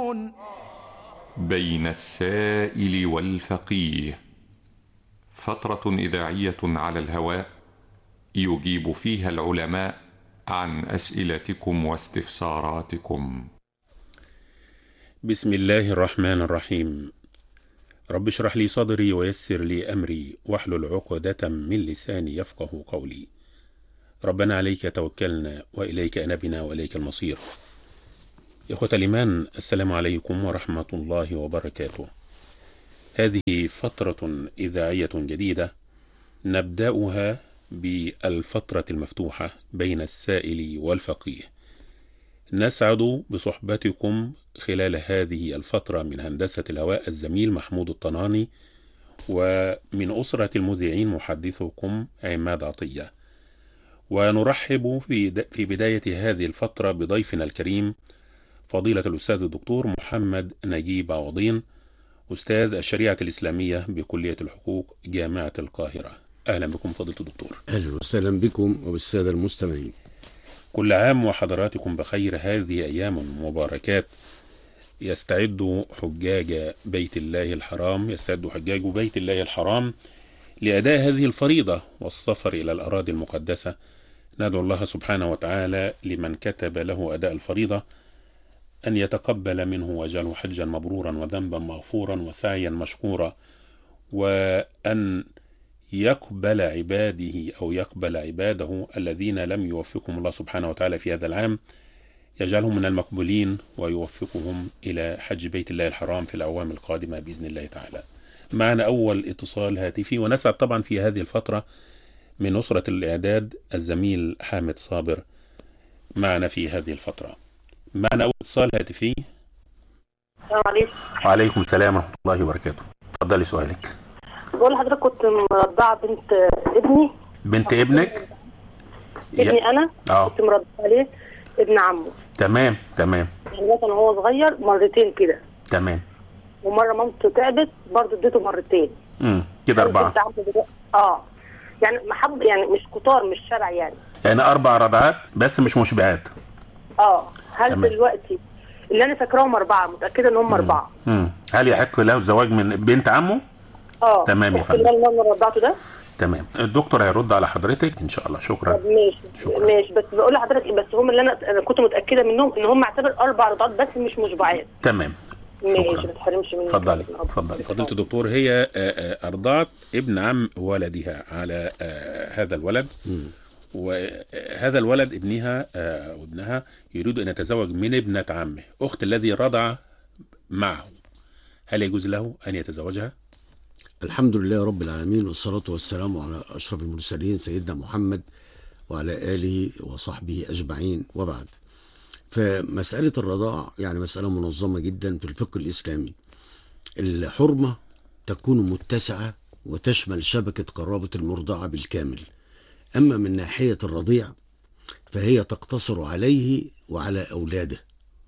بين السائل والفقيه، فترة إذاعية على الهواء يجيب فيها العلماء عن أسئلتكم واستفساراتكم. بسم الله الرحمن الرحيم. رب اشرح لي صدري ويسر لي أمري واحلل عقدة من لساني يفقه قولي. ربنا عليك توكلنا وإليك أنبنا وإليك المصير. إخوة الإيمان، السلام عليكم ورحمة الله وبركاته. هذه فترة إذاعية جديدة نبدأها بالفترة المفتوحة بين السائل والفقيه. نسعد بصحبتكم خلال هذه الفترة من هندسة الهواء الزميل محمود الطناني، ومن أسرة المذيعين محدثكم عماد عطية. ونرحب في بداية هذه الفترة بضيفنا الكريم فضيلة الأستاذ الدكتور محمد نجيب عوضين، أستاذ الشريعة الإسلامية بكلية الحقوق جامعة القاهرة. أهلا بكم فضيلة الدكتور. أهلا وسهلا بكم وبالسادة المستمعين. كل عام وحضراتكم بخير. هذه أيام مباركات يستعد حجاج بيت الله الحرام لأداء هذه الفريضة والسفر إلى الأراضي المقدسة. ندعو الله سبحانه وتعالى لمن كتب له أداء الفريضة أن يتقبل منه ويجعله حجا مبرورا وذنبا مغفورا وسعيا مشكورا، وأن يقبل عباده الذين لم يوفقهم الله سبحانه وتعالى في هذا العام، يجعلهم من المقبولين ويوفقهم إلى حج بيت الله الحرام في الأعوام القادمة بإذن الله تعالى. معنا أول اتصال هاتفي، ونسعد طبعا في هذه الفترة من أسرة الإعداد الزميل حامد صابر معنا في هذه الفترة. معنا أول اتصال هاتفي. السلام عليكم. وعليكم السلام ورحمة الله وبركاته. اتفضلي سؤالك. بقول لحضرتك كنت مرضعة ابني. بنت ابنك؟ ابني أنا كنت مرضعة عليه ابن عمه. تمام. يعني مثلا وهو صغير مرتين كده. تمام. ومرة مامته تعبت برضه اديته مرتين. كده 4. يعني يعني مش كتار، مش شرع يعني 4 رضعات بس مش مشبعات. هل تمام. دلوقتي اللي انا فاكراهم 4، متأكدة ان هم 4. هل يحق له الزواج من بنت عمه؟ تمام يا فندم. اللي انا رضعته ده تمام. الدكتور هيرد على حضرتك ان شاء الله. شكرا. ماشي. بس بقول لحضرتك بس هم اللي انا كنت متأكدة منهم ان هم اعتبر 4 رضعات بس مش مشبعات. تمام. ماشي، ما تحرمش مني. اتفضلي فضيلة الدكتور. هي ارضعت ابن عم والدها على هذا الولد، وهذا الولد ابنها يريد ان يتزوج من ابنة عمه اخت الذي رضع معه. هل يجوز له ان يتزوجها؟ الحمد لله رب العالمين، والصلاة والسلام على أشرف المرسلين سيدنا محمد وعلى آله وصحبه أجمعين، وبعد. فمسألة الرضاع يعني مسألة منظمة جدا في الفقه الإسلامي. الحرمة تكون متسعة وتشمل شبكة قرابة المرضعة بالكامل. أما من ناحية الرضيع فهي تقتصر عليه وعلى أولاده.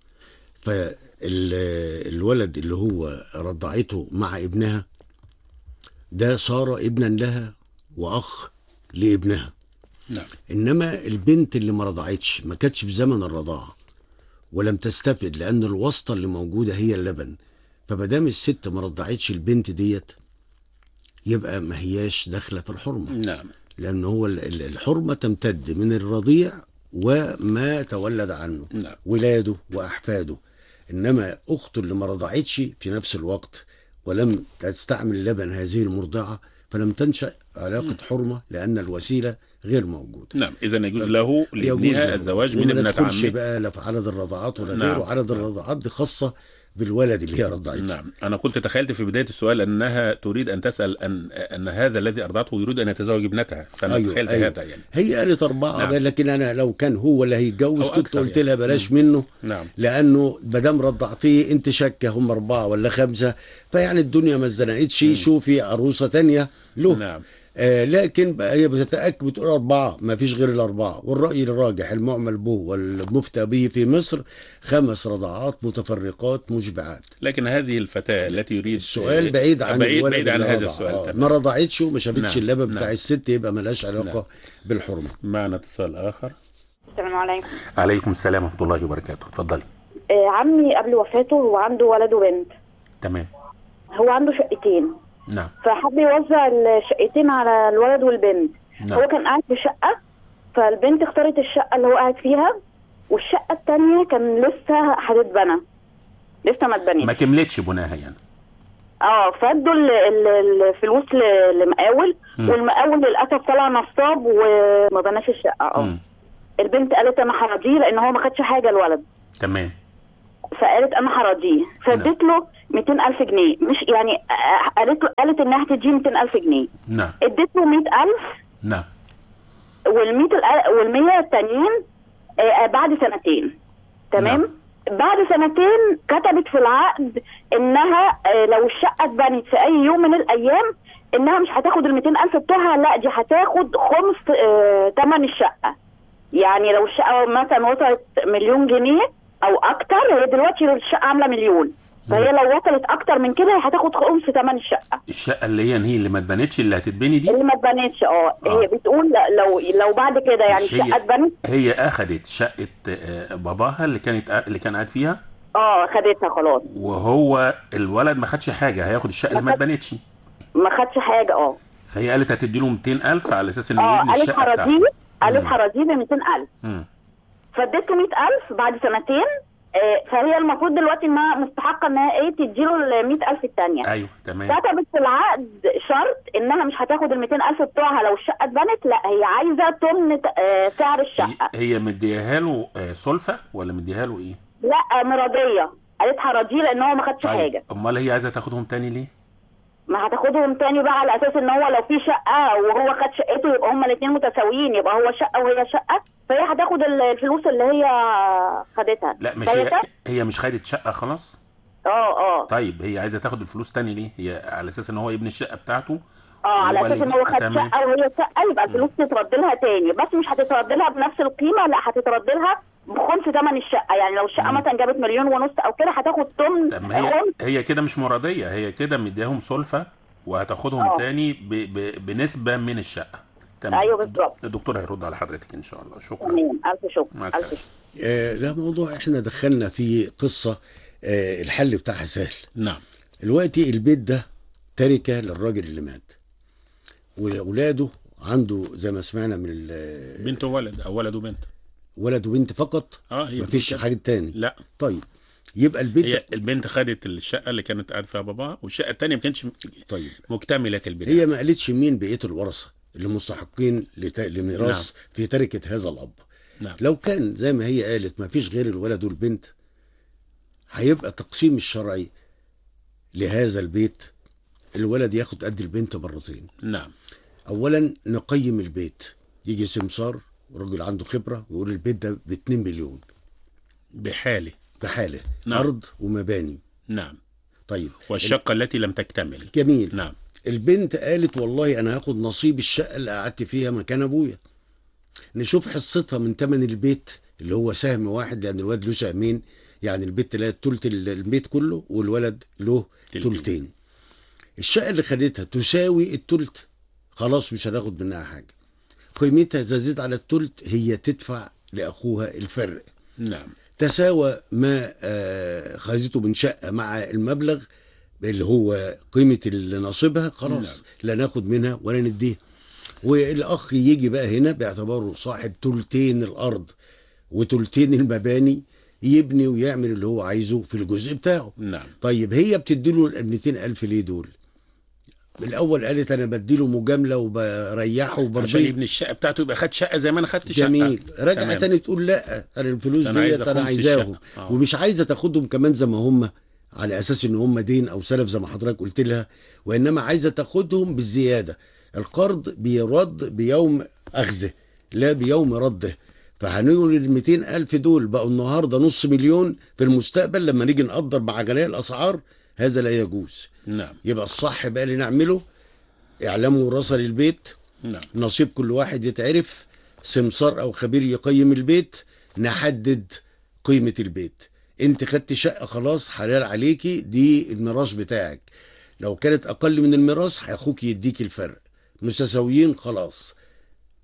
فالولد اللي هو رضعته مع ابنها ده صار ابنا لها وأخ لابنها. نعم. إنما البنت اللي ما رضعتش، ما كانتش في زمن الرضاعة ولم تستفد، لأن الواسطة اللي موجودة هي اللبن، فمادام الست ما رضعتش البنت ديت يبقى ما هياش داخلة في الحرمة. نعم. لأن هو الحرمة تمتد من الرضيع وما تولد عنه. نعم. ولاده وأحفاده. إنما أخته اللي ما رضعتش في نفس الوقت ولم تستعمل لبن هذه المرضعة فلم تنشأ علاقة حرمة، لأن الوسيلة غير موجود. نعم. إذا يجوز له لابنها الزواج من ابنة عمه. ما ندخلش بقى لا في عدد الرضاعات ولا غيره. عدد الرضاعات دي خاصة بالولد اللي هي رضعته. نعم. أنا كنت تخيلت في بداية السؤال أنها تريد أن تسأل أن هذا الذي أرضعته يريد أن يتزوج ابنتها، فأنا تخيلت هذا يعني. هي قالت 4. نعم. لكن أنا لو كان هو اللي هيتجوز كنت قلت لها بلاش منه. نعم. لأنه مادام رضعتيه أنت شكة هم 4 ولا 5، فيعني الدنيا ما اتزنقتش، شوفي عروسة تانية له. نعم. لكن هي بتتأكد بتقول 4، ما فيش غير ال4. والرأي الراجح المعمل به والمفتى به في مصر 5 رضعات متفرقات مشبعات. لكن هذه الفتاة التي يريد السؤال بعيد عن بعيد عن هذا السؤال. ما رضعتش وما شافتش اللبن بتاع الست، يبقى ملهاش علاقة بالحرمة. معنا اتصال آخر. السلام عليكم. عليكم السلام ورحمة الله وبركاته. اتفضلي. عمي قبل وفاته هو عنده ولد وبنت. تمام. هو عنده شقتين. نعم. فحب يوزع الشقتين على الولد والبنت. نعم. هو كان قاعد في شقة، فالبنت اختارت الشقة اللي هو قاعد فيها، والشقة التانية كان لسه هتتبنى، لسه ما اتبنتش، ما كملتش بناها يعني. فادوا الفلوس لمقاول، والمقاول للاسف طلع نصاب وما بناش الشقة. البنت قالت انا هراضيه لان هو ما خدش حاجة الولد. تمام. فقالت انا هراضيه، فادت له 200,000 جنيه، مش يعني قالت انها هتديه 200,000 جنيه. نعم. ادت له 100,000. نعم. وال100 التانيين بعد سنتين. تمام. نعم. بعد سنتين كتبت في العقد انها لو الشقه اتبنت في اي يوم من الايام انها مش هتاخد ال200,000 بتوعها، لا دي هتاخد خمس ثمن الشقه. يعني لو الشقه مثلا وصلت 1,000,000 جنيه او اكتر، هي دلوقتي الشقه عامله 1,000,000، فهي لو وصلت اكتر من كده هي هتاخد خمس ثمن الشقه. الشقه اللي اللي ما اتبنتش، اللي هتتبني دي، اللي ما اتبنتش. هي بتقول لو بعد كده يعني الشقه اتبنت، هي اخذت شقه باباها اللي كان قاعد فيها. خدتها خلاص. وهو الولد ما خدش حاجه، هياخد الشقه اللي ما اتبنتش. ما خدش حاجه. فهي قالت هتدي له 200,000 على اساس انه يبني الشقه بتاعته. قالت هراضيه ب 200,000. فادته 100,000 بعد سنتين. فهي المفروض دلوقتي انها مستحقه انها تديله ال 100,000 الثانيه. ايوه تمام. كتبت في العقد شرط انها مش هتاخد ال 200,000 بتوعها لو الشقه اتبنت، لا هي عايزه تمن سعر الشقه. هي مديها له سلفه ولا مديها له ايه؟ لا مرضيه، قالت هراضيه لان هو ما خدش حاجه. امال هي عايزه تاخدهم تاني ليه؟ ما هتاخدهم تاني بقى على اساس ان هو لو في شقه وهو خد شقته يبقى هما الاثنين متساويين، يبقى هو شقه وهي شقه، فهي هتاخد الفلوس اللي هي خدتها. لا مش هي مش خدت شقه خلاص. طيب هي عايزه تاخد الفلوس تاني ليه؟ هي على اساس ان هو يبني الشقه بتاعته. على اساس ان هو خد شقه وهي شقه، يبقى الفلوس تترد لها تاني، بس مش هتترد لها بنفس القيمه، لا هتترد لها بخمس ثمن الشقه. يعني لو الشقه مثلا جابت 1,500,000 او كده هتاخد ثمن. هي كده مش مرضيه، هي كده مدياهم سلفه وهتاخدهم تاني بنسبه من الشقه. تمام. ايوه بالظبط. الدكتور هيرد على حضرتك ان شاء الله. شكرا. تمام. الف شكر. الف شكر. ده موضوع احنا دخلنا فيه قصه الحل بتاعها سهل. نعم. دلوقتي البيت ده تركه للراجل اللي مات، واولاده عنده زي ما سمعنا من بنت وولد او ولد وبنت. ولد وبنت فقط. مفيش حاجه تاني. لا. طيب يبقى البيت هي البنت خدت الشقه اللي كانت قاعد فيها باباها، والشقه الثانيه ما كانتش مكتمله البناء. هي ما قالتش مين بقيه الورثه اللي مستحقين لميراث في تركه هذا الاب. نعم. لو كان زي ما هي قالت ما فيش غير الولد والبنت، هيبقى تقسيم الشرعي لهذا البيت الولد ياخد قد البنت مرتين. نعم. اولا نقيم البيت، يجي سمسار ورجل عنده خبره ويقول البيت ده ب 2 مليون بحاله. نعم. ارض ومباني. نعم. طيب والشقه التي لم تكتمل. جميل. نعم. البنت قالت والله انا هاخد نصيب الشقه اللي قعدت فيها مكان ابويا. نشوف حصتها من ثمن البيت اللي هو سهم واحد، لان الولد له سهمين، يعني البنت لها تلت البيت كله والولد له تلتين. الشقه اللي خدتها تساوي التلت، خلاص مش هناخد منها حاجه. قيمتها اذا زاد على التلت هي تدفع لاخوها الفرق. نعم. تساوى ما خذته من شقه مع المبلغ اللي هو قيمه اللي نصيبها، خلاص. نعم. لا ناخد منها ولا نديها. والاخ يجي بقى هنا باعتباره صاحب تلتين الارض وتلتين المباني، يبني ويعمل اللي هو عايزه في الجزء بتاعه. نعم. طيب هي بتديله ال 200,000 ليه دول؟ الاول قالت انا بديله مجامله وبريحه وبرضيه عشان يبني الشقه بتاعته، يبقى خد شقه زي ما انا خدت شقه. جميل. رجعت تاني تقول لا انا الفلوس ديت انا عايزاهم. ومش عايزه تاخدهم كمان زي ما هم على اساس ان هم دين او سلف زي ما حضرتك قلت لها، وانما عايزه تاخدهم بالزياده. القرض بيرد بيوم اخذه لا بيوم رده. فهنقول ال 200,000 دول بقوا النهارده نص مليون، في المستقبل لما نيجي نقدر مع غلاء الاسعار هذا لا يجوز. نعم. يبقى الصح بقى اللي نعمله اعلام وراثه للبيت. نعم. نصيب كل واحد يتعرف، سمسار او خبير يقيم البيت، نحدد قيمه البيت. انت خدت شقه خلاص حلال عليكي، دي الميراث بتاعك. لو كانت اقل من الميراث اخوك يديك الفرق، متساويين خلاص.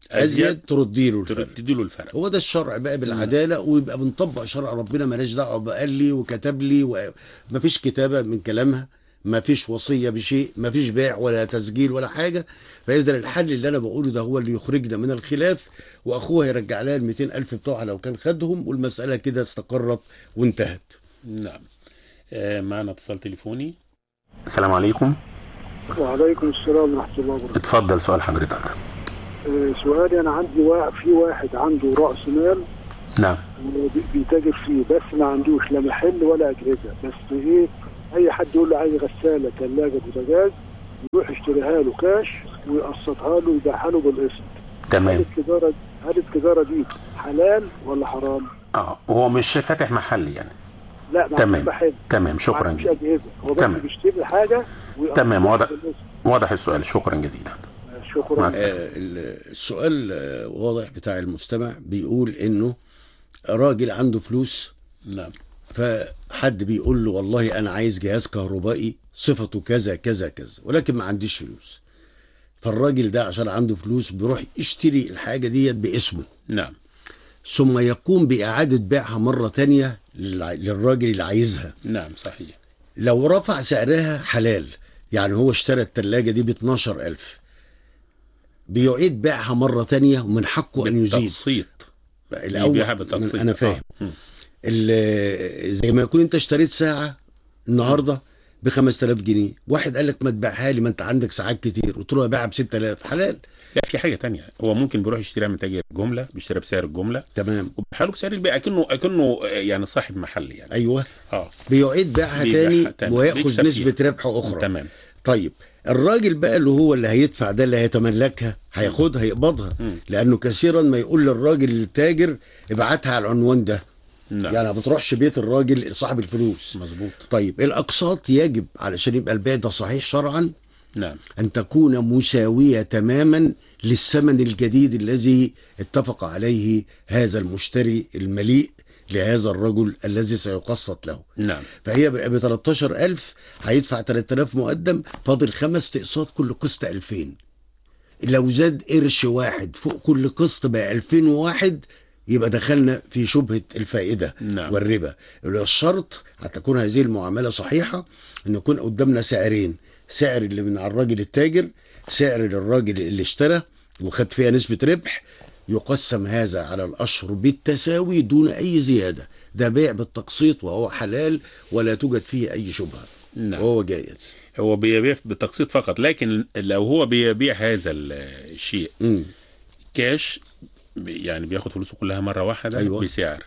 ازيد تردي له الفرق. تدي له الفرق. هو ده الشرع بقى بالعداله، ويبقى بنطبق شرع ربنا، مالناش دعوه بقال لي وكتب لي مفيش كتابه من كلامها، مفيش وصيه بشيء، مفيش بيع ولا تسجيل ولا حاجه. فاذا الحل اللي انا بقوله ده هو اللي يخرجنا من الخلاف، واخوها يرجع لها ال 200,000 بتوعها لو كان خدهم، والمساله كده استقرت وانتهت. نعم. معنا اتصال تليفوني. السلام عليكم. وعليكم السلام ورحمه الله وبركاته. اتفضل سؤال حضرتك. سؤالي، انا عندي في واحد عنده راس مال. نعم. بيتاجر فيه، بس ما عندوش لا محل ولا اجهزه، بس ايه، اي حد يقول له عايز غساله ثلاجه بوتاجاز يروح يشتريها له كاش ويقسطها له ويبيعها له بالقسط. تمام. هل التجاره دي حلال ولا حرام؟ هو مش فاتح محل يعني؟ لا، تمام. محل. تمام، شكرا جزيلا. مش اجهزه، هو بس بيشتري حاجه. تمام، واضح السؤال. شكرا جزيلا. شكرا. السؤال واضح بتاع المستمع، بيقول انه راجل عنده فلوس. نعم. فحد بيقول له والله انا عايز جهاز كهربائي صفته كذا كذا كذا، ولكن ما عنديش فلوس. فالراجل ده عشان عنده فلوس بيروح يشتري الحاجة ديت باسمه. نعم. ثم يقوم بإعادة بيعها مرة تانية للراجل اللي عايزها. نعم صحيح. لو رفع سعرها حلال، يعني هو اشترى التلاجة دي ب12,000، بيعيد بيعها مرة تانية ومن حقه أن يزيد. بالتقسيط. الأول أنا فاهم. زي ما يكون أنت اشتريت ساعة النهاردة ب5,000 جنيه، واحد قال لك ما تبيعها لي، ما أنت عندك ساعات كتير، قلت له أبيعها ب6,000، حلال. لا، في حاجة تانية، هو ممكن بيروح يشتريها من تاجر جملة، بيشتريها بسعر الجملة. تمام. وبحاله بسعر البيع، أكنه يعني صاحب محل يعني. أيوه. بيعيد بيعها تاني ويأخذ نسبة ربح أخرى. تمام. طيب الراجل بقى اللي هو اللي هيدفع ده، اللي هيتملكها، هياخدها يقبضها، لأنه كثيرا ما يقول للراجل التاجر ابعتها على العنوان ده. نعم. يعني ما بتروحش بيت الراجل صاحب الفلوس. مظبوط. طيب الأقساط يجب علشان يبقى البيع ده صحيح شرعا. نعم. أن تكون مساوية تماما للثمن الجديد الذي اتفق عليه هذا المشتري المليء لهذا الرجل الذي سيقسط له. نعم. فهي ب 13,000 هيدفع 3,000 مقدم، فاضل 5 أقساط، كل قسط 2000. لو زاد قرش واحد فوق كل قسط بقى 2001، يبقى دخلنا في شبهة الفائدة. نعم. والربا. الشرط حتى تكون هذه المعاملة صحيحة أن يكون قدامنا سعرين، سعر اللي من على الراجل التاجر، سعر للراجل اللي اشترى وخد فيها نسبة ربح، يقسم هذا على الأشهر بالتساوي دون أي زيادة. ده بيع بالتقسيط وهو حلال ولا توجد فيه أي شبهة. نعم. وهو جائز. هو بيبيع بالتقسيط فقط، لكن لو هو بيبيع هذا الشيء كاش، يعني بياخد فلوسه كلها مرة واحدة. أيوة. بسعر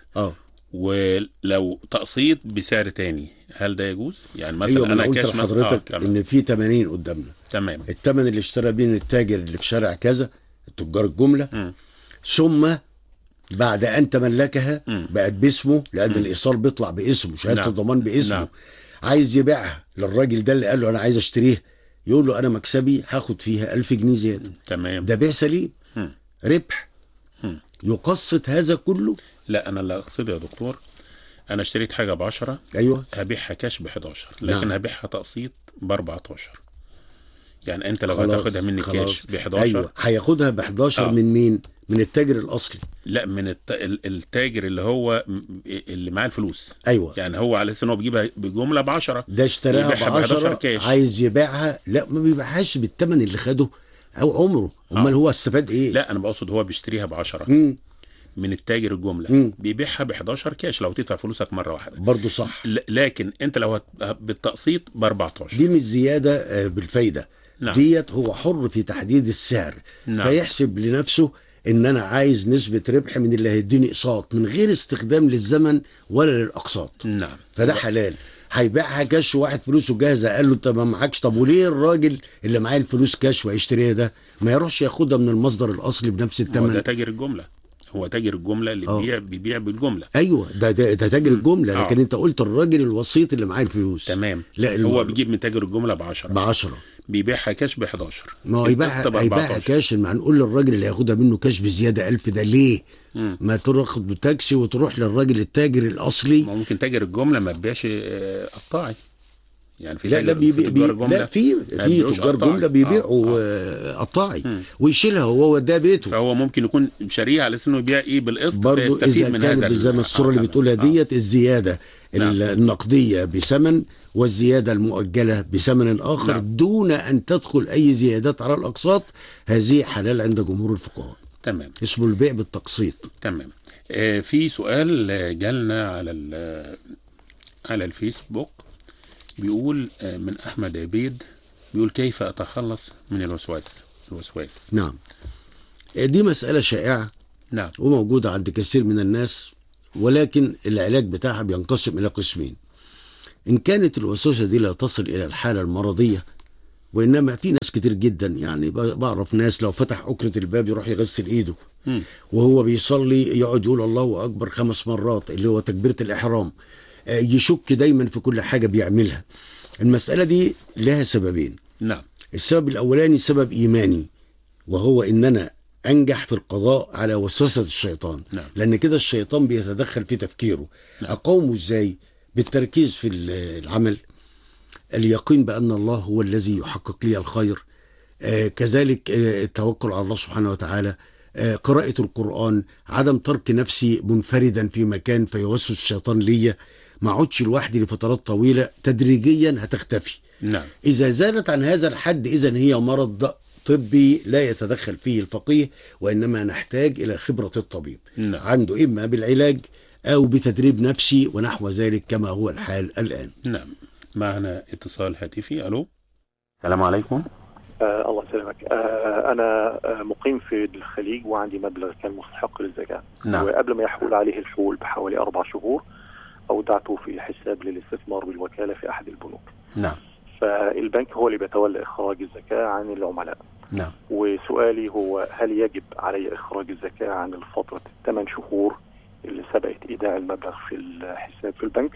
ولو تقسيط بسعر تاني، هل ده يجوز؟ يعني مثلا أيوة، أنا قلت كاش لحضرتك إن في 80 قدامنا. تمام. الثمن اللي اشترى بيه التاجر اللي في شارع كذا، التجار الجملة. ثم بعد أن تملكها بقت باسمه، لأن الإيصال بيطلع باسمه، شهادة الضمان باسمه. نعم. عايز يبيعها للراجل ده اللي قال له أنا عايز أشتريها، يقول له أنا مكسبي هاخد فيها 1000 جنيه زيادة. تمام. ده بيع سليم. ربح. يقسط هذا كله. لا، أنا اللي أقصده يا دكتور، أنا اشتريت حاجة ب10. أيوة. هبيعها كاش ب11، لكن نعم. هبيعها تقسيط ب14. يعني أنت لو هتاخدها مني كاش ب11. أيوة. هياخدها ب11 من مين؟ من التاجر الأصلي. لا، من التاجر اللي هو اللي معاه الفلوس. أيوة. يعني هو على أساس إنه بيجيبها بجملة ب10، ده اشتراها ب10، عايز يبيعها، لا ما بيبيعهاش بالثمن اللي خده أو عمره. أمال هو استفاد إيه؟ لا، أنا بقصد هو بيشتريها ب10 من التاجر الجملة، بيبيعها ب11 كاش لو تدفع فلوسك مرة واحدة. برضو صح. لكن انت لو بالتقسيط ب14، دي مش زيادة بالفايدة. نعم. ديت هو حر في تحديد السعر. نعم. فيحسب لنفسه ان انا عايز نسبة ربح من اللي هيديني اقساط، من غير استخدام للزمن ولا للاقساط. نعم. فده حلال. هيبيعها كاش، واحد فلوسه جاهزة قال له انت ما معكش، طب وليه الراجل اللي معاه الفلوس كاش وهيشتريها ده ما يروحش ياخدها من المصدر الاصلي بنفس الثمن؟ ده تاجر الجملة، هو تاجر الجملة اللي بيبيع بالجملة. ايوه، ده تاجر الجملة. لكن انت قلت الراجل الوسيط اللي معاه الفلوس. تمام. لا، هو بيجيب من تاجر الجملة ب10 بيبيعها كاش ب11. ما هو يبيعها كاش، ما هنقول للراجل اللي هياخدها منه كاش بزيادة 1000 ده ليه؟ ما تاخد تاكسي وتروح للراجل التاجر الأصلي. ممكن تاجر الجملة ما بيبيعش قطاعي، يعني في لا تجار جمله، لا في تجار جمله بيبيعوا قطاعي ويشيلها هو ده بيته. فهو ممكن يكون شاريه على انه يبيع بالقسط برضو فيستفيد من هذا زي ما الصوره اللي بتقولها ديت الزياده النقديه بثمن والزياده المؤجله بثمن اخر دون ان تدخل اي زيادات على الاقساط. هذه حلال عند جمهور الفقهاء. تمام. اسمه البيع بالتقسيط. تمام. في سؤال جالنا على الفيسبوك بيقول من أحمد عبيد، بيقول كيف أتخلص من الوسواس؟ نعم، دي مسألة شائعة نعم وموجودة عند كثير من الناس، ولكن العلاج بتاعها بينقسم إلى قسمين. إن كانت الوسوسة دي لا تصل إلى الحالة المرضية، وإنما في ناس كتير جدا، يعني بعرف ناس لو فتح أكرة الباب يروح يغسل إيده وهو بيصلي يقعد يقول الله أكبر 5 مرات اللي هو تكبيرة الإحرام، يشك دايما في كل حاجة بيعملها. المسألة دي لها سببين. نعم. السبب الأولاني سبب إيماني، وهو إن أنا أنجح في القضاء على وسوسة الشيطان. نعم. لأن كده الشيطان بيتدخل في تفكيره. نعم. أقومه إزاي؟ بالتركيز في العمل، اليقين بأن الله هو الذي يحقق لي الخير، كذلك التوكل على الله سبحانه وتعالى، قراءة القرآن، عدم ترك نفسي منفردا في مكان فيوسوس الشيطان ليا، ما اقعدش لوحدي لفترات طويلة، تدريجيا هتختفي. نعم. إذا زادت عن هذا الحد إذن هي مرض طبي لا يتدخل فيه الفقيه، وإنما نحتاج إلى خبرة الطبيب. نعم. عنده إما بالعلاج أو بتدريب نفسي ونحو ذلك كما هو الحال الآن. نعم. معنا اتصال هاتفي. ألو، السلام عليكم. الله يسلمك. أنا مقيم في الخليج وعندي مبلغ كان مستحق للزكاة. نعم. وقبل ما يحول عليه الحول بحوالي 4 شهور أودعته في حساب للاستثمار بالوكالة في أحد البنوك. نعم. فالبنك هو اللي بيتولى إخراج الزكاة عن العملاء. نعم. وسؤالي هو هل يجب علي إخراج الزكاة عن الفترة 8 شهور اللي سبقت إيداع المبلغ في الحساب في البنك؟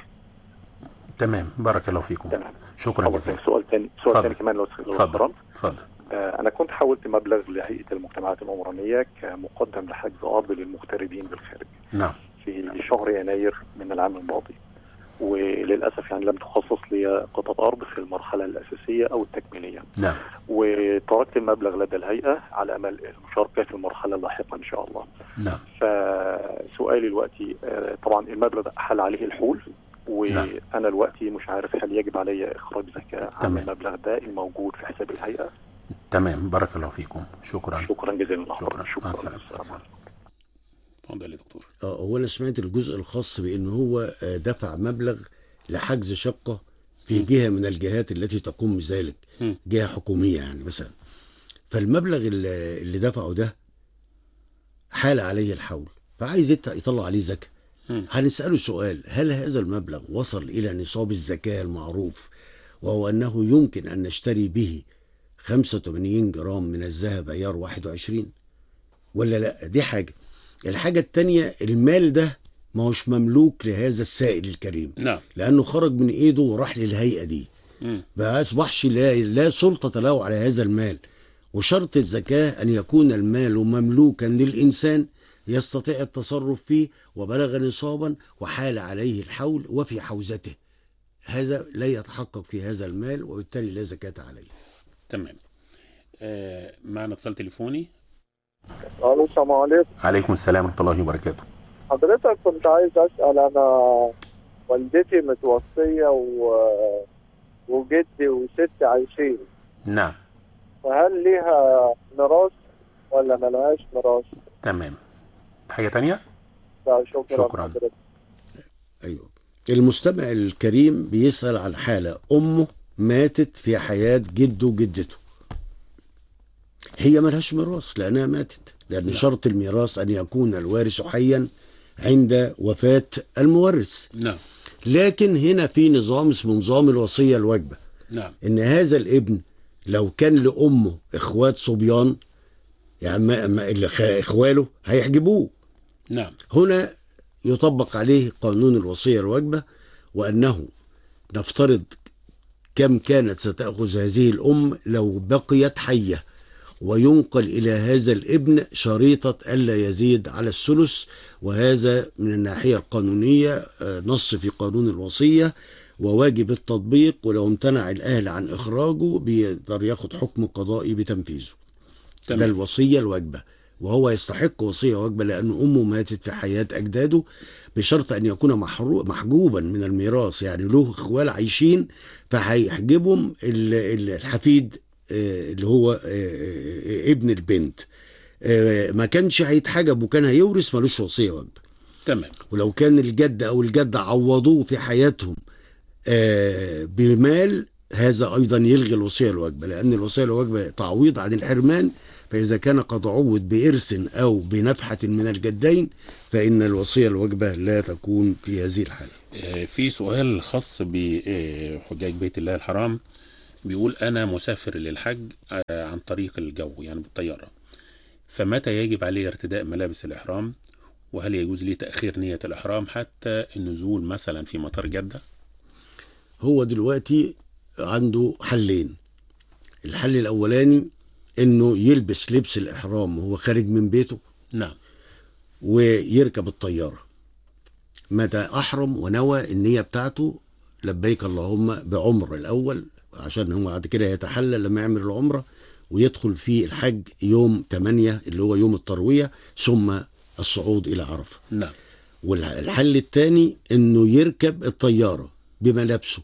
تمام، بارك الله فيكم. تمام. شكرا جزيلا. سؤال ثاني كمان لو اتفضل. أنا كنت حولت مبلغ لهيئة المجتمعات العمرانية كمقدم لحجز أرض للمغتربين بالخارج. نعم. في شهر يناير من العام الماضي، وللأسف يعني لم تخصص لي قطعة أرض في المرحلة الأساسية أو التكميلية. نعم. وتركت المبلغ لدى الهيئة على أمل المشاركة في المرحلة اللاحقة إن شاء الله. نعم. فسؤالي دلوقتي طبعا المبلغ حل عليه الحول، وأنا دلوقتي مش عارف هل يجب علي إخراج زكاة عن المبلغ ده الموجود في حساب الهيئة. تمام، بارك الله فيكم. شكرا جزيلا. شكرا. تفضل يا دكتور. هو أنا سمعت الجزء الخاص بأنه هو دفع مبلغ لحجز شقة في جهة من الجهات التي تقوم بذلك، جهة حكومية يعني مثلا، فالمبلغ اللي دفعه ده حال عليه الحول فعايز يطلع عليه زكاة. هنسأله سؤال: هل هذا المبلغ وصل إلى نصاب الزكاة المعروف، وهو أنه يمكن أن نشتري به 85 جرام من الذهب عيار 21 ولا لا؟ دي حاجة. الحاجة التانية، المال ده ما هوش مملوك لهذا السائل الكريم. نعم. لأنه خرج من إيده وراح للهيئة دي، ما أصبحش لا سلطة له على هذا المال. وشرط الزكاة أن يكون المال مملوكا للإنسان يستطيع التصرف فيه وبلغ نصابا وحال عليه الحول وفي حوزته، هذا لا يتحقق في هذا المال وبالتالي لا زكاة عليه. تمام. معنا اتصال تليفوني. الو، السلام عليكم. عليكم السلام ورحمة الله وبركاته. حضرتك كنت عايز أسأل، أنا والدتي متوفية وجدي وستي عايشين. نعم. فهل ليها ميراث ولا ملهاش ميراث؟ تمام. حاجة تانية؟ لا، شكرا. أيوه، المستمع الكريم بيسأل عن حالة أمه ماتت في حياة جده وجدته. هي ملهاش ميراث لأنها ماتت، لأن شرط الميراث أن يكون الوارث حيا عند وفاة المورث. نعم. لكن هنا في نظام اسمه نظام الوصية الواجبة. نعم. إن هذا الابن لو كان لأمه إخوات صبيان، يعني إخواله هيحجبوه. نعم. هنا يطبق عليه قانون الوصية الواجبة، وأنه نفترض كم كانت ستأخذ هذه الأم لو بقيت حية، وينقل إلى هذا الابن شريطة ألا يزيد على الثلث، وهذا من الناحية القانونية نص في قانون الوصية، وواجب التطبيق، ولو امتنع الأهل عن إخراجه بيقدر ياخد حكم قضائي بتنفيذه. ده الوصية الواجبة، وهو يستحق وصية واجبة لأن أمه ماتت في حياة أجداده، بشرط أن يكون محجوبا من الميراث، يعني له إخوال عايشين فهيحجبهم الحفيد اللي هو ابن البنت. ما كانش هيتحجب وكان هيورث، ملوش وصية واجبة. تمام. ولو كان الجد أو الجدة عوضوه في حياتهم بمال، هذا أيضا يلغي الوصية الواجبة، لأن الوصية الواجبة تعويض عن الحرمان، فإذا كان قد عوض بإرث أو بنفحة من الجدين فإن الوصية الواجبة لا تكون في هذه الحالة. في سؤال خاص بحجاج بيت الله الحرام، بيقول أنا مسافر للحج عن طريق الجو يعني بالطيارة، فمتى يجب علي ارتداء ملابس الإحرام؟ وهل يجوز لي تأخير نية الإحرام حتى النزول مثلا في مطار جدة؟ هو دلوقتي عنده حلين. الحل الأولاني إنه يلبس لبس الإحرام وهو خارج من بيته. نعم. ويركب الطيارة متى أحرم ونوى النية بتاعته لبيك اللهم بعمر الأول، عشان هو بعد كده يتحلل لما يعمل العمرة ويدخل في الحج يوم 8 اللي هو يوم التروية، ثم الصعود إلى عرفة. نعم. والحل الثاني إنه يركب الطيارة بملابسه،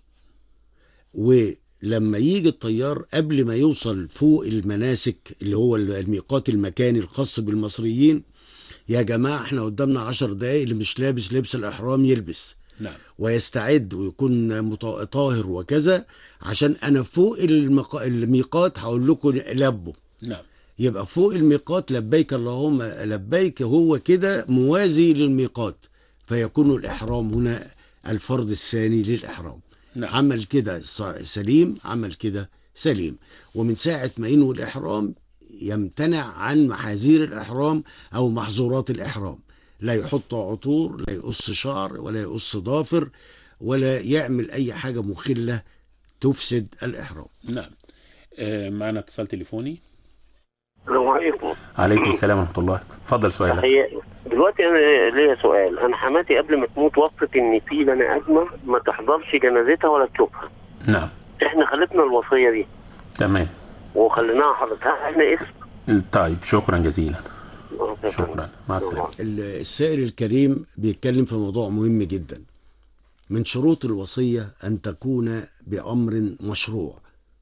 ولما يجي الطيار قبل ما يوصل فوق المناسك اللي هو الميقات المكاني الخاص بالمصريين، يا جماعة احنا قدامنا 10 دقايق، اللي مش لابس لبس الإحرام يلبس. نعم. ويستعد ويكون طاهر وكذا، عشان أنا فوق الميقات هقول لكم لبوا. نعم. يبقى فوق الميقات لبيك اللهم لبيك، هو كده موازي للميقات، فيكون الإحرام هنا الفرض الثاني للإحرام. نعم. عمل كده سليم، عمل كده سليم. ومن ساعة ما ينوي الإحرام يمتنع عن محاذير الإحرام أو محظورات الإحرام، لا يحط عطور، لا يقص شعر، ولا يقص ضافر، ولا يعمل أي حاجة مخلة تفسد الإحرام. نعم. معنا اتصال تليفوني. السلام عليكم. عليكم السلام ورحمة الله. اتفضل سؤالك. دلوقتي أنا ليا سؤال. أنا حماتي قبل ما تموت وصت إن في بني آدمة ما تحضرش جنازتها ولا تشوفها. نعم. إحنا خلتنا الوصية دي. تمام. وخليناها حضرتها إحنا اسم. طيب شكرا جزيلا. شكرا، مع السلامة. السائل الكريم بيتكلم في موضوع مهم جدا. من شروط الوصية أن تكون بأمر مشروع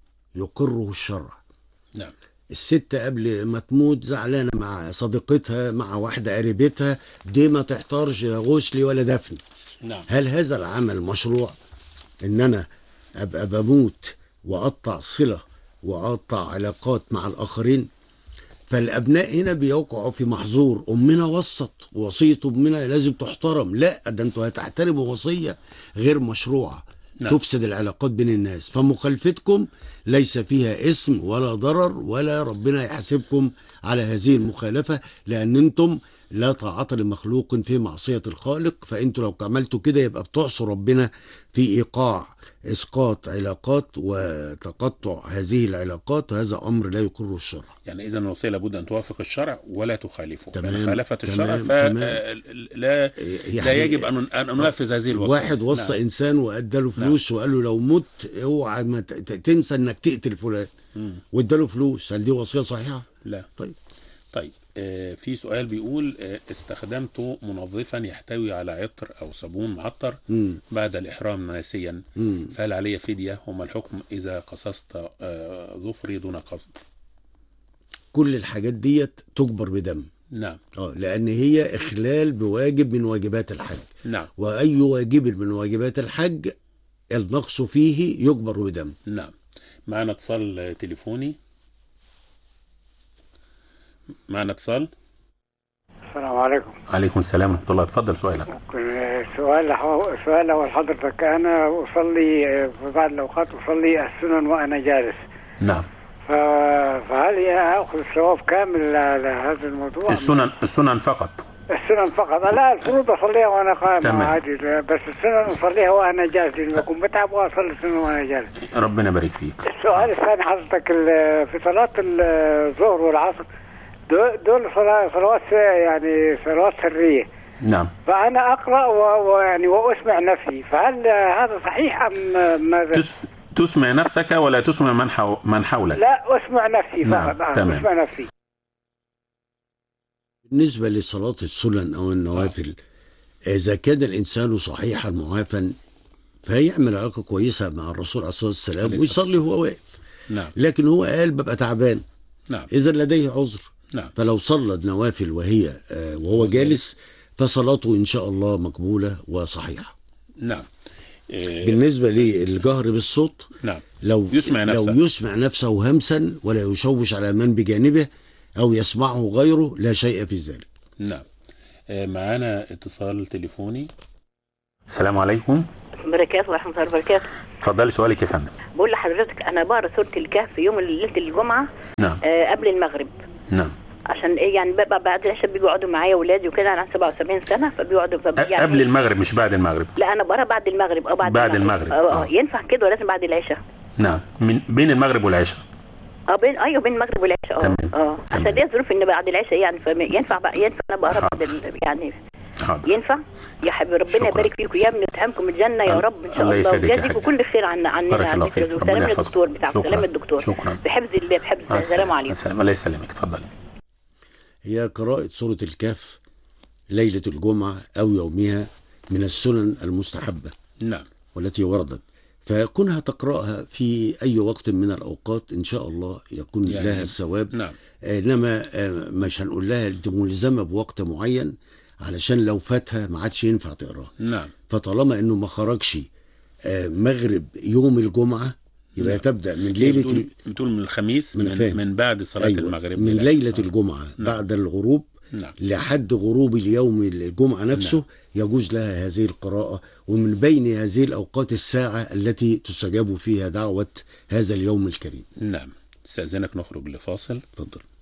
يقره الشرع. نعم. الست قبل ما تموت زعلانة مع صديقتها، مع واحدة قريبتها، دي ما تحتارش لا غسل ولا دفن. نعم. هل هذا العمل مشروع؟ إن أنا أبقى بموت وأقطع صلة وأقطع علاقات مع الآخرين؟ فالأبناء هنا بيوقعوا في محظور. أمنا وسط، وصية أمنا لازم تحترم. لا، ده أنتوا هتحترموا وصية غير مشروعة. نعم. تفسد العلاقات بين الناس، فمخالفتكم ليس فيها اسم ولا ضرر، ولا ربنا يحاسبكم على هذه المخالفة، لأن أنتم لا طاعة لمخلوق في معصية الخالق. فأنتوا لو عملتوا كده يبقى بتعصوا ربنا في إيقاع إسقاط علاقات وتقطع هذه العلاقات، وهذا أمر لا يقره الشرع. يعني إذن الوصية لابد أن توافق الشرع ولا تخالفه. تمام. خالفت الشرع لا يجب أن ننفذ هذه الوصية. واحد وصى. نعم. إنسان وأداله فلوس. نعم. وقال له لو مت اوعى ما تنسى إنك تقتل فلان، واداله فلوس. هل دي وصية صحيحة؟ لا. طيب في سؤال بيقول استخدمت منظفا يحتوي على عطر أو صابون معطر بعد الإحرام ناسيا، فهل علي فدية؟ وما الحكم إذا قصصت ظفري دون قصد؟ كل الحاجات دي تجبر بدم. نعم. لأن هي إخلال بواجب من واجبات الحج. نعم. وأي واجب من واجبات الحج النقص فيه يجبر بدم. نعم. معنا اتصال تليفوني. معنا اتصال. السلام عليكم. عليكم السلام ورحمة الله. اتفضل سؤالك. سؤال أول حضرتك، أنا أصلي في بعض الأوقات أصلي السنن وأنا جالس. نعم. فهل أخذ الثواب كامل على هذا الموضوع؟ السنن فقط. السنن فقط. لا، الفروض أصليها وأنا قائم عادي، بس السنن أصليها وأنا جالس، لأن بكون بتعب وأصلي السنن وأنا جالس. ربنا يبارك فيك. السؤال الثاني حضرتك، في صلاة الظهر والعصر دول صلوات يعني صلوات سرية، نعم. فأنا أقرأ ويعني وأسمع نفسي، فهل هذا صحيح أم ماذا؟ تسمع نفسك ولا تسمع من حولك؟ لا، أسمع نفسي فقط. نعم. تمام. أسمع نفسي. بالنسبة لصلاة السنن أو النوافل، إذا كان الإنسان صحيحا معافا فيعمل علاقة كويسة مع الرسول عليه الصلاة والسلام ويصلي وهو واقف. نعم. لكن هو قال ببقى تعبان. نعم. إذا لديه عذر. نعم. فلو صلى النوافل وهو جالس فصلاته إن شاء الله مقبولة وصحيحة. نعم. بالنسبة للجهر بالصوت، نعم. لو يسمع نفسه همسا ولا يشوش على من بجانبه أو يسمعه غيره لا شيء في ذلك. نعم. معانا اتصال تليفوني. السلام عليكم. بركاته ورحمة الله وبركاته. اتفضلي سؤالك يا فندم. بقول لحضرتك أنا بقرا سورة الكهف في يوم ليلة الجمعة. نعم. قبل المغرب. نعم. عشان ايه يعني بقى بعد العشاء بيجوا يقعدوا معايا اولادي وكده، انا عندي 77 سنه فبيقعدوا يعني قبل المغرب مش بعد المغرب؟ لا انا بقرا بعد المغرب. بعد المغرب. ينفع كده ولا لازم بعد العشاء؟ نعم. بين المغرب والعشاء. بين المغرب والعشاء. عشان دي ظروف ان بعد العشاء يعني فينفع انا بقرا بعد يعني حاضر. ينفع يا حبيبي. ربنا يبارك فيكم يا ابني ويتهمكم الجنه يا رب ان شاء الله ويجازيكم كل خير عننا وسلام للدكتور بتاعكم. سلام الدكتور. شكرا. بحفظ الله بحفظ الله. السلام عليكم. الله يسلمك. اتفضلي. هي قراءة سورة الكهف ليلة الجمعة أو يومها من السنن المستحبة. نعم. والتي وردت، فكونها تقرأها في أي وقت من الأوقات إن شاء الله يكون يعني لها الثواب. نعم. إنما مش هنقول لها أنت ملزمة بوقت معين علشان لو فاتها ما عادش ينفع تقراها. نعم. فطالما إنه ما خرجش مغرب يوم الجمعة يبقى نعم. تبدأ من ليلة بتقول من الخميس من بعد صلاة أيوة. المغرب من ليلة الجمعة. نعم. بعد الغروب. نعم. لحد غروب اليوم الجمعة نفسه. نعم. يجوز لها هذه القراءة، ومن بين هذه الأوقات الساعة التي تستجاب فيها دعوة هذا اليوم الكريم. نعم. استأذنك نخرج لفاصل. اتفضل.